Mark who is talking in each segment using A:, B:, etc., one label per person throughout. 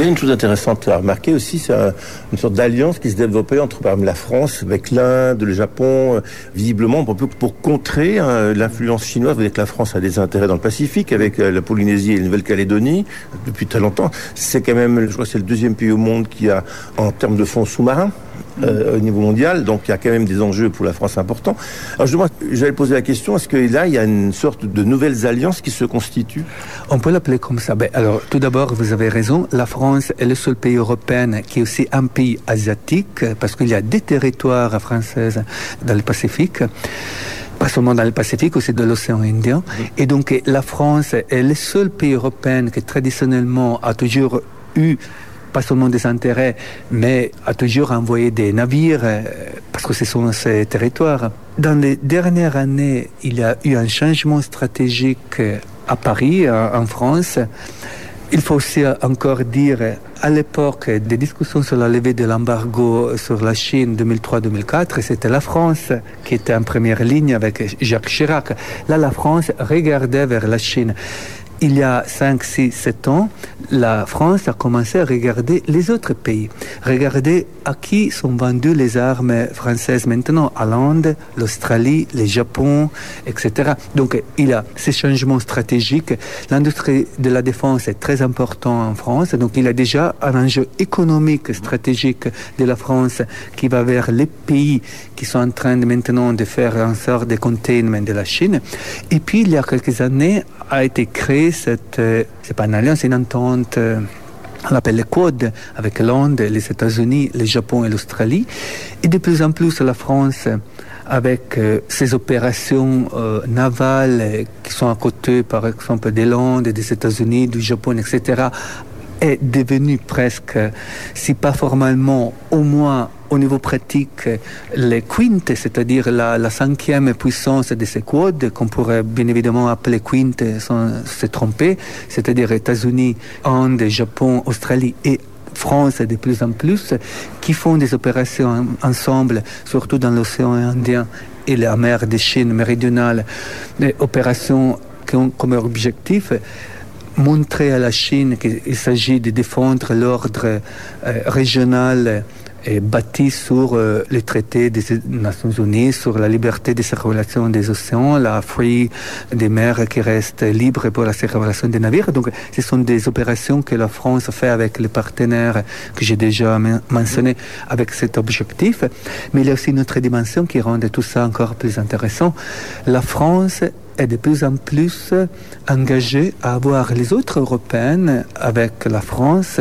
A: a une chose intéressante à remarquer aussi, c'est une sorte d'alliance qui se développait entre, par exemple, la France avec l'Inde, le Japon, visiblement pour contrer l'influence chinoise. Vous voyez que la France a des intérêts dans le Pacifique avec la Polynésie et la Nouvelle-Calédonie depuis très longtemps. C'est quand même, je crois que c'est le deuxième pays au monde qui a, en termes de fonds sous-marins, au niveau mondial, donc il y a quand même des enjeux pour la France importants. Alors j'allais poser la question, est-ce que là il y a une sorte de nouvelles alliances qui se constituent?
B: On peut l'appeler comme ça. Alors tout d'abord, vous avez raison, la France est le seul pays européen qui est aussi un pays asiatique, parce qu'il y a des territoires français dans le Pacifique. Pas seulement dans le Pacifique, aussi de l'océan Indien. Et donc la France est le seul pays européen qui traditionnellement a toujours eu pas seulement des intérêts, mais a toujours envoyé des navires parce que ce sont ces territoires. Dans les dernières années, il y a eu un changement stratégique à Paris, en France. Il faut aussi encore dire, à l'époque des discussions sur la levée de l'embargo sur la Chine 2003-2004, c'était la France qui était en première ligne avec Jacques Chirac. Là, la France regardait vers la Chine. Il y a 5, 6, 7 ans, la France a commencé à regarder les autres pays. Regarder à qui sont vendues les armes françaises maintenant, à l'Inde, l'Australie, le Japon, etc. Donc il y a ces changements stratégiques. L'industrie de la défense est très importante en France. Donc il y a déjà un enjeu économique, stratégique de la France qui va vers les pays qui sont en train maintenant de faire en sorte de containment de la Chine. Et puis il y a quelques années a été créée c'est pas une alliance, c'est une entente, on l'appelle le Quad, avec l'Inde, les États-Unis, le Japon et l'Australie. Et de plus en plus, la France, avec ses opérations navales qui sont à côté, par exemple, de l'Inde, des États-Unis, du Japon, etc., est devenue presque, si pas formellement, au moins au niveau pratique, les quintes, c'est-à-dire la cinquième puissance de ces quads, qu'on pourrait bien évidemment appeler quintes sans se tromper, c'est-à-dire États-Unis, Inde, Japon, Australie et France de plus en plus, qui font des opérations ensemble, surtout dans l'océan Indien et la mer de Chine méridionale, des opérations qui ont comme objectif montrer à la Chine qu'il s'agit de défendre l'ordre régional bâti sur les traités des Nations Unies, sur la liberté de circulation des océans, la free des mers qui restent libres pour la circulation des navires. Donc, ce sont des opérations que la France fait avec les partenaires que j'ai déjà mentionnés avec cet objectif. Mais il y a aussi une autre dimension qui rend tout ça encore plus intéressant. La France est de plus en plus engagée à avoir les autres Européennes avec la France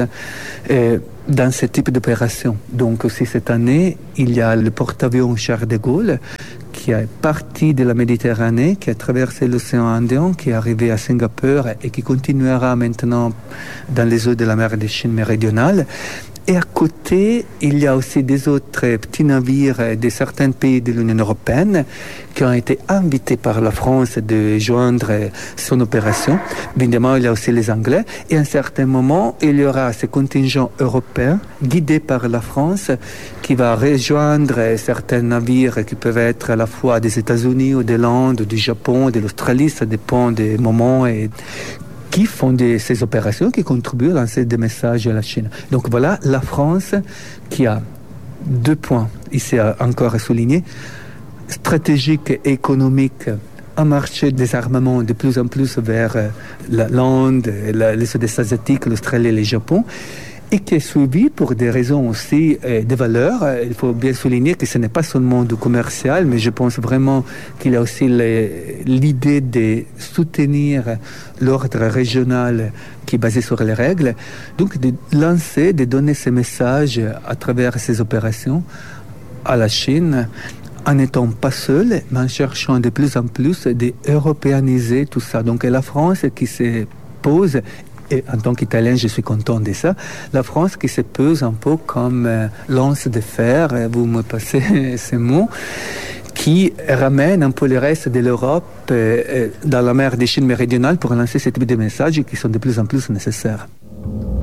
B: dans ce type d'opération. Donc aussi cette année, il y a le porte-avions Charles de Gaulle qui est parti de la Méditerranée, qui a traversé l'océan Indien, qui est arrivé à Singapour et qui continuera maintenant dans les eaux de la mer de Chine méridionale. Et à côté, il y a aussi des autres petits navires de certains pays de l'Union européenne qui ont été invités par la France de joindre son opération. Évidemment, il y a aussi les Anglais. Et à un certain moment, il y aura ce contingent européen guidé par la France qui va rejoindre certains navires qui peuvent être à la fois des États-Unis ou de l'Inde, du Japon, de l'Australie. Ça dépend des moments et qui font ces opérations, qui contribuent à lancer des messages à la Chine. Donc voilà, la France qui a 2 points, ici encore à souligner, stratégique et économique, un marché des armements de plus en plus vers l'Inde, les Sud-Est asiatiques, l'Australie et le Japon, et qui est suivi pour des raisons aussi de valeur. Il faut bien souligner que ce n'est pas seulement du commercial, mais je pense vraiment qu'il y a aussi l'idée de soutenir l'ordre régional qui est basé sur les règles. Donc de lancer, de donner ces messages à travers ces opérations à la Chine, en n'étant pas seul, mais en cherchant de plus en plus d'européaniser tout ça. Donc la France qui se pose, et en tant qu'Italien, je suis content de ça. La France qui se pose un peu comme lance de fer, vous me passez ces mots, qui ramène un peu le reste de l'Europe dans la mer de Chine méridionale pour lancer ce type de messages qui sont de plus en plus nécessaires.